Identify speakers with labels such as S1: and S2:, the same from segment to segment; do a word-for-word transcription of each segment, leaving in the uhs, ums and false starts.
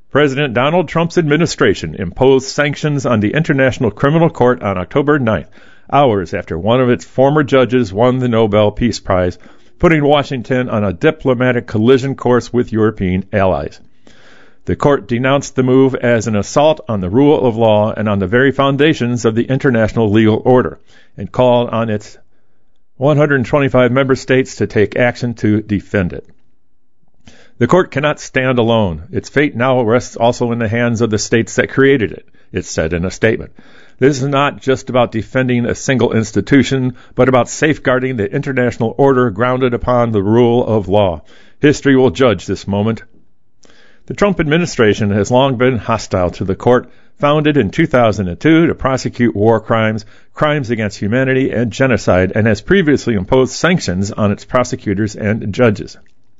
S1: President Donald Trump's administration imposed sanctions on the International Criminal Court on October ninth, hours after one of its former judges won the Nobel Peace Prize, putting Washington on a diplomatic collision course with European allies. The court denounced the move as an assault on the rule of law and on the very foundations of the international legal order, and called on its one hundred twenty-five member states to take action to defend it. The court cannot stand alone. Its fate now rests also in the hands of the states that created it, it said in a statement. This is not just about defending a single institution, but about safeguarding the international order grounded upon the rule of law. History will judge this moment. The Trump administration has long been hostile to the court, founded in two thousand two to prosecute war crimes, crimes against humanity, and genocide, and has previously imposed sanctions on its prosecutors and judges.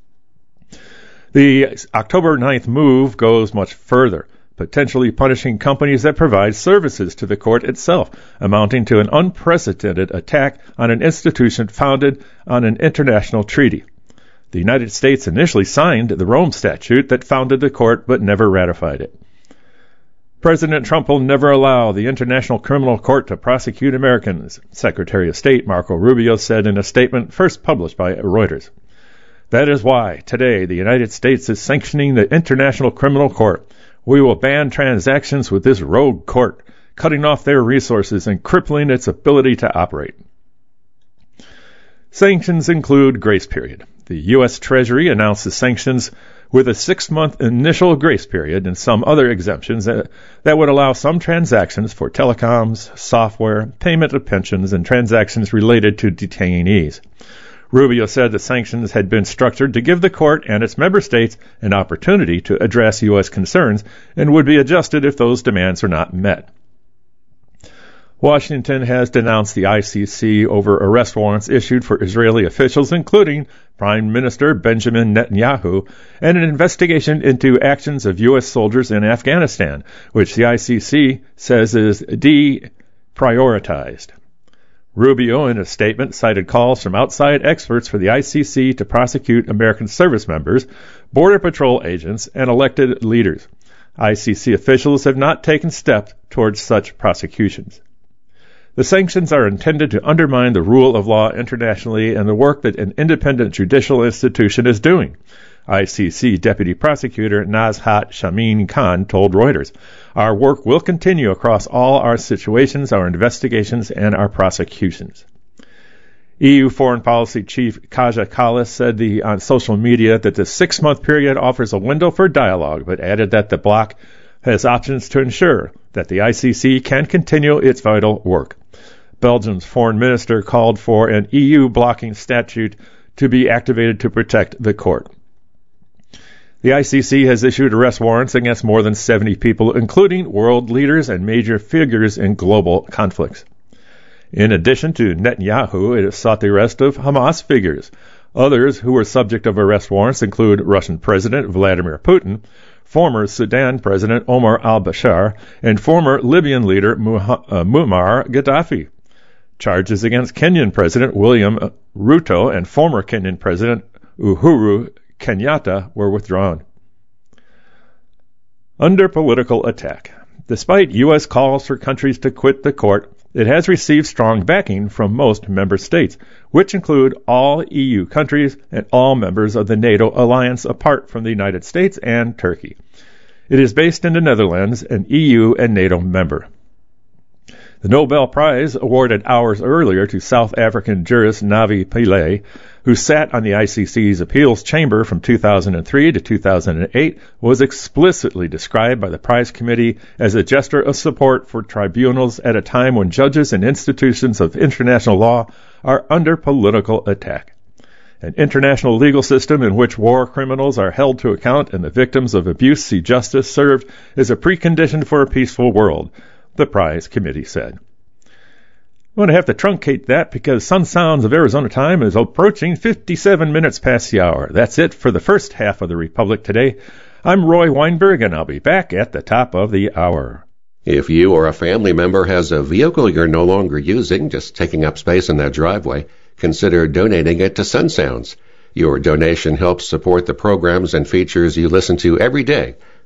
S1: The October ninth move goes much further, potentially punishing companies that provide services to the court itself, amounting to an unprecedented attack on an institution founded on an international treaty. The United States initially signed the Rome Statute that founded the court but never ratified it. President Trump will never allow the International Criminal Court to prosecute Americans, Secretary of State Marco Rubio said in a statement first published by Reuters. That is why, today, the United States is sanctioning the International Criminal Court. We will ban transactions with this rogue court, cutting off their resources and crippling its ability to operate. Sanctions include grace period. The U S. Treasury announced the sanctions with a six-month initial grace period and some other exemptions that, that would allow some transactions for telecoms, software, payment of pensions, and transactions related to detainees. Rubio said the sanctions had been structured to give the court and its member states an opportunity to address U S concerns and would be adjusted if those demands are not met. Washington has denounced the I C C over arrest warrants issued for Israeli officials, including Prime Minister Benjamin Netanyahu, and an investigation into actions of U S soldiers in Afghanistan, which the I C C says is deprioritized. Rubio, in a statement, cited calls from outside experts for the I C C to prosecute American service members, Border Patrol agents, and elected leaders. I C C officials have not taken steps towards such prosecutions. The sanctions are intended to undermine the rule of law internationally and the work that an independent judicial institution is doing. I C C Deputy Prosecutor Nazhat Shamin Khan told Reuters, "Our work will continue across all our situations, our investigations, and our prosecutions." E U Foreign Policy Chief Kaja Kallas said the, on social media that the six-month period offers a window for dialogue, but added that the bloc has options to ensure that the I C C can continue its vital work. Belgium's foreign minister called for an E U blocking statute to be activated to protect the court. The I C C has issued arrest warrants against more than seventy people, including world leaders and major figures in global conflicts. In addition to Netanyahu, it has sought the arrest of Hamas figures. Others who were subject of arrest warrants include Russian President Vladimir Putin, former Sudan President Omar al-Bashir, and former Libyan leader Muammar Gaddafi. Charges against Kenyan President William Ruto and former Kenyan President Uhuru Kenyatta were withdrawn. Under political attack. Despite U S calls for countries to quit the court, it has received strong backing from most member states, which include all E U countries and all members of the NATO alliance apart from the United States and Turkey. It is based in the Netherlands, an E U and NATO member. The Nobel Prize, awarded hours earlier to South African jurist Navi Pillay, who sat on the I C C's appeals chamber from two thousand three to two thousand eight, was explicitly described by the prize committee as a gesture of support for tribunals at a time when judges and institutions of international law are under political attack. An international legal system in which war criminals are held to account and the victims of abuse see justice served is a precondition for a peaceful world, the prize committee said. I'm going to have to truncate that because Sun Sounds of Arizona time is approaching fifty-seven minutes past the hour. That's it for the first half of the Republic today. I'm Roy Weinberg, and I'll be back at the top of the hour.
S2: If you or a family member has a vehicle you're no longer using, just taking up space in their driveway, consider donating it to Sun Sounds. Your donation helps support the programs and features you listen to every day